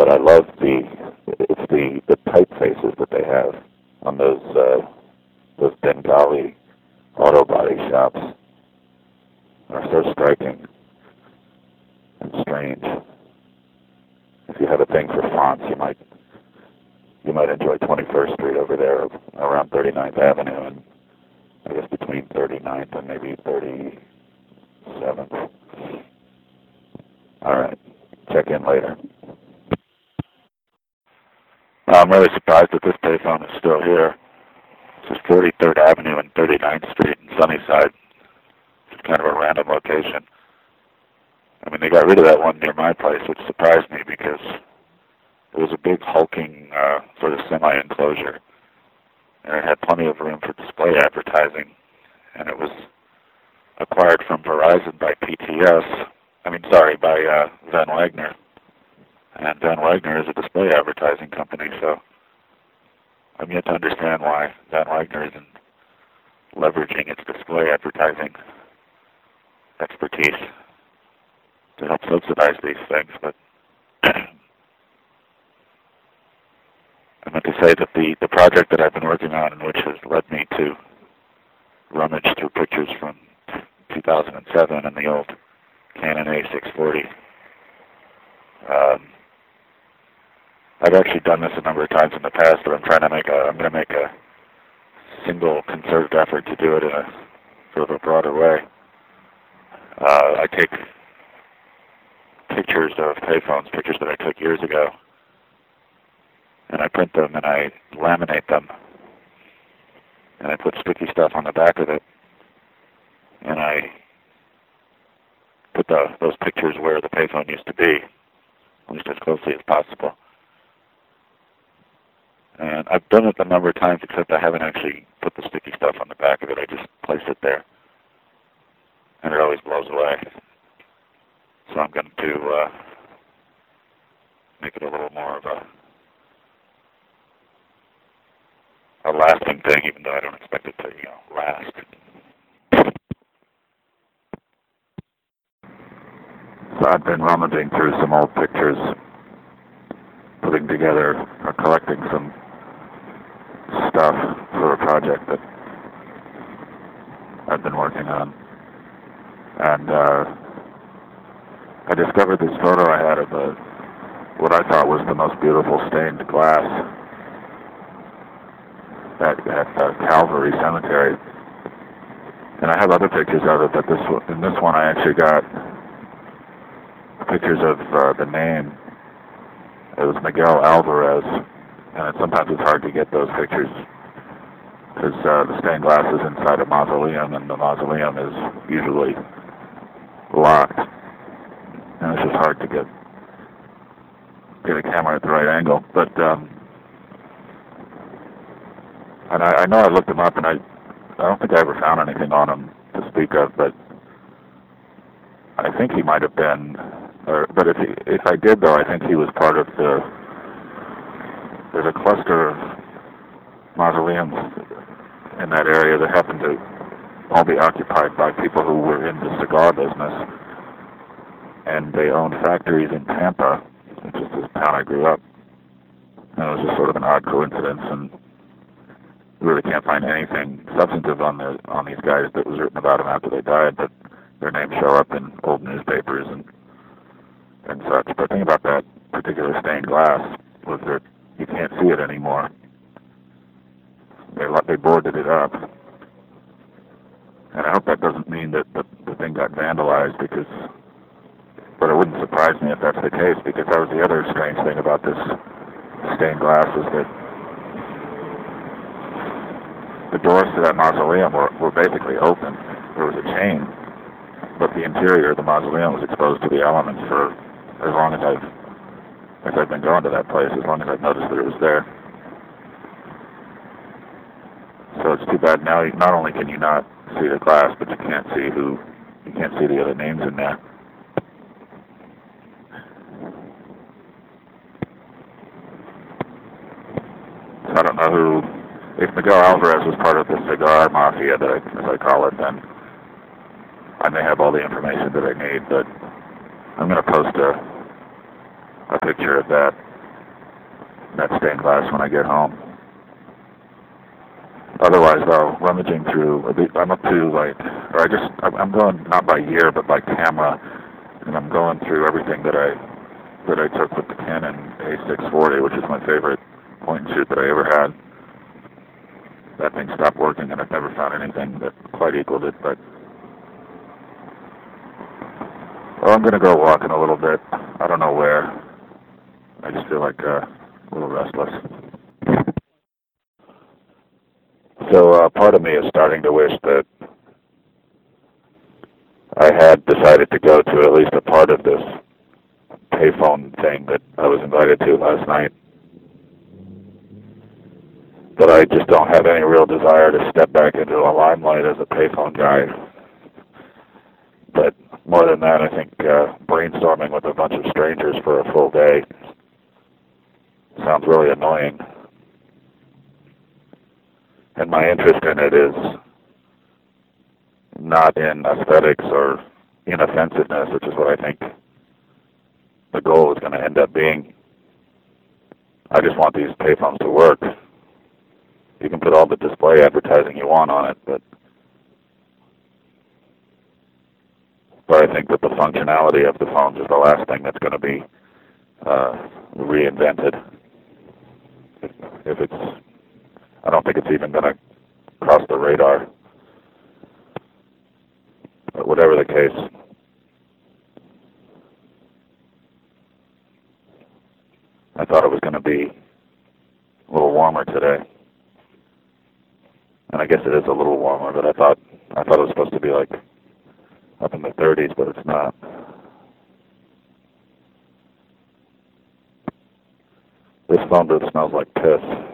but I love the typefaces that they have on those Bengali auto body shops. Are so striking and strange. If you have a thing for fonts, you might enjoy 21st Street over there around 39th Avenue, and I guess between 39th and maybe 37th. All right, check in later. I'm really surprised that this payphone is still here. This is 43rd Avenue and 39th Street in Sunnyside. It's kind of a random location. I mean, they got rid of that one near my place, which surprised me because it was a big hulking sort of semi-enclosure, and it had plenty of room for display advertising, and it was acquired from Verizon by Van Wagner, and Van Wagner is a display advertising company, so I'm yet to understand why Van Wagner isn't leveraging its display advertising expertise to help subsidize these things, but I meant to say that the project that I've been working on, and which has led me to rummage through pictures from 2007 and the old Canon A640. I've actually done this a number of times in the past, but I'm going to make a single concerted effort to do it in a sort of a broader way. I take pictures of payphones, pictures that I took years ago, and I print them and I laminate them, and I put sticky stuff on the back of it, and I put those pictures where the payphone used to be, at least as closely as possible. And I've done it a number of times, except I haven't actually put the sticky stuff on the back of it. I just place it there, and it always blows away. So I'm going to make it a little more of a lasting thing, even though I don't expect it to, last. So I've been rummaging through some old pictures, putting together or collecting some stuff for a project that I've been working on. And I discovered this photo I had of what I thought was the most beautiful stained glass at Calvary Cemetery. And I have other pictures of it, but in this one I actually got pictures of the name. It was Miguel Alvarez, and sometimes it's hard to get those pictures because the stained glass is inside a mausoleum, and the mausoleum is usually locked, and it's just hard to get a camera at the right angle. But and I know I looked him up, and I don't think I ever found anything on him to speak of, but I think he might have been. But if I did, though, I think he was part of there's a cluster of mausoleums in that area that happened to all be occupied by people who were in the cigar business, and they owned factories in Tampa, which is this town I grew up. And it was just sort of an odd coincidence, and you really can't find anything substantive on these guys that was written about them after they died, but their names show up in old newspapers and such. But the thing about that particular stained glass was that you can't see it anymore. They boarded it up. And I hope that doesn't mean that the thing got vandalized, but it wouldn't surprise me if that's the case, because that was the other strange thing about this stained glass, is that the doors to that mausoleum were basically open. There was a chain, but the interior of the mausoleum was exposed to the elements for as long as I've been going to that place, as long as I've noticed that it was there. So it's too bad now. Not only can you not see the glass, but you can't see the other names in there. So I don't know if Miguel Alvarez was part of the cigar mafia, as I call it, then I may have all the information that I need, but I'm going to post a picture of that that stained glass when I get home. Otherwise, though, rummaging through, I'm up to I'm going not by year, but by camera, and I'm going through everything that I took with the Canon A640, which is my favorite point and shoot that I ever had. That thing stopped working, and I've never found anything that quite equaled it. But I'm going to go walking a little bit. I don't know where. I just feel like a little restless. So part of me is starting to wish that I had decided to go to at least a part of this payphone thing that I was invited to last night. But I just don't have any real desire to step back into the limelight as a payphone guy. But more than that, I think brainstorming with a bunch of strangers for a full day sounds really annoying. And my interest in it is not in aesthetics or inoffensiveness, which is what I think the goal is going to end up being. I just want these payphones to work. You can put all the display advertising you want on it, but I think that the functionality of the phones is the last thing that's going to be reinvented. If it's, I don't think it's even going to cross the radar. But whatever the case, I thought it was going to be a little warmer today. And I guess it is a little warmer, but I thought it was supposed to be like up in the 30s, but it's not. This phone booth smells like piss.